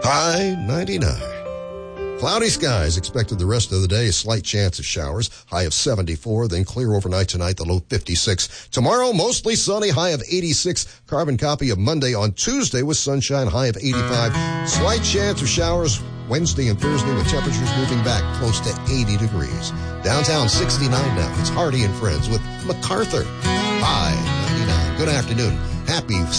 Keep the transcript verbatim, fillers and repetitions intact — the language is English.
high ninety-nine. Cloudy skies expected the rest of the day. A slight chance of showers. High of seventy-four. Then clear overnight tonight. The low fifty-six. Tomorrow, mostly sunny. High of eighty-six. Carbon copy of Monday on Tuesday with sunshine. High of eighty-five. Slight chance of showers Wednesday and Thursday with temperatures moving back close to eighty degrees. Downtown sixty-nine now. It's Hardy and Friends with MacArthur. High ninety-nine. Good afternoon. Happy